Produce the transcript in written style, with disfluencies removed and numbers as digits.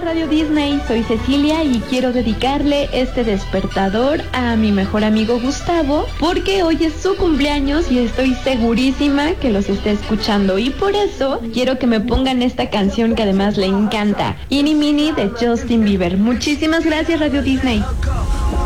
Radio Disney, soy Cecilia y quiero dedicarle este despertador a mi mejor amigo Gustavo porque hoy es su cumpleaños y estoy segurísima que los está escuchando y por eso quiero que me pongan esta canción que además le encanta, Eeny Meeny de Justin Bieber. Muchísimas gracias Radio Disney.